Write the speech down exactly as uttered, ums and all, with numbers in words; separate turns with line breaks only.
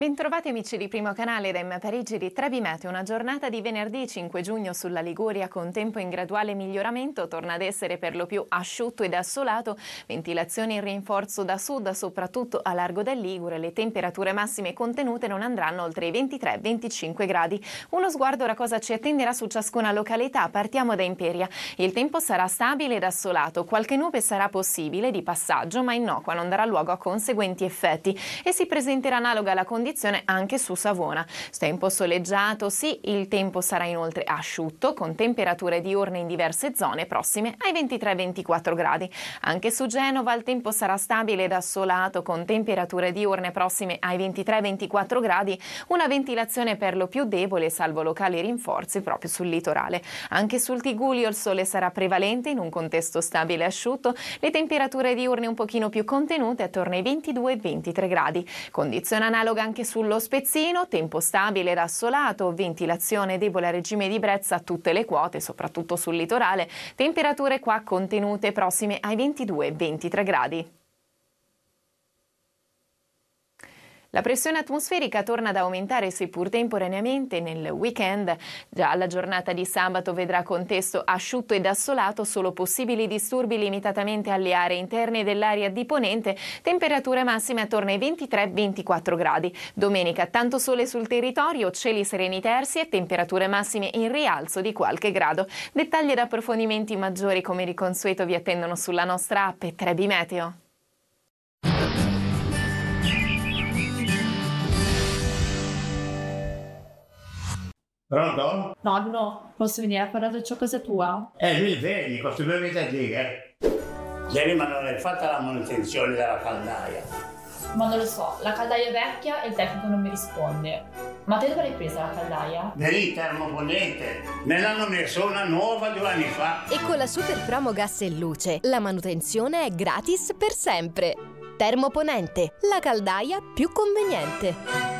Bentrovati amici di Primo Canale da M Parigi di Trebi Meteo. Una giornata di venerdì cinque giugno sulla Liguria con tempo in graduale miglioramento, torna ad essere per lo più asciutto ed assolato, ventilazione in rinforzo da sud, soprattutto a largo del Ligure. Le temperature massime contenute non andranno oltre i ventitré venticinque gradi. Uno sguardo ora cosa ci attenderà su ciascuna località. Partiamo da Imperia. Il tempo sarà stabile ed assolato, qualche nube sarà possibile di passaggio ma innocua, non darà luogo a conseguenti effetti e si presenterà analoga la condizione anche su Savona. Tempo soleggiato, sì, il tempo sarà inoltre asciutto con temperature diurne in diverse zone prossime ai ventitré ventiquattro gradi. Anche su Genova il tempo sarà stabile ed assolato con temperature diurne prossime ai ventitré ventiquattro gradi, una ventilazione per lo più debole salvo locali rinforzi proprio sul litorale. Anche sul Tigullio il sole sarà prevalente in un contesto stabile e asciutto, le temperature diurne un pochino più contenute attorno ai ventidue ventitré gradi. Condizione analoga anche sullo Spezzino, tempo stabile ed assolato, ventilazione debole a regime di brezza a tutte le quote, soprattutto sul litorale, temperature qua contenute prossime ai ventidue ventitré gradi. La pressione atmosferica torna ad aumentare seppur temporaneamente nel weekend. Già la giornata di sabato vedrà contesto asciutto ed assolato, solo possibili disturbi limitatamente alle aree interne dell'area di ponente, temperature massime attorno ai ventitré ventiquattro gradi. Domenica tanto sole sul territorio, cieli sereni terzi e temperature massime in rialzo di qualche grado. Dettagli ed approfondimenti maggiori come di consueto vi attendono sulla nostra app Trebi Meteo.
Pronto?
Nonno, posso venire a parlare di ciò casa tua?
Eh, mi vedi, questo due mesi a dire. Ieri ma non hai fatto la manutenzione della caldaia.
Ma non lo so, la caldaia è vecchia e il tecnico non mi risponde. Ma te dove l'hai presa la caldaia?
Nel termoponente. Me l'hanno messo una nuova due anni fa.
E con la super promo gas e luce, la manutenzione è gratis per sempre. Termoponente, la caldaia più conveniente.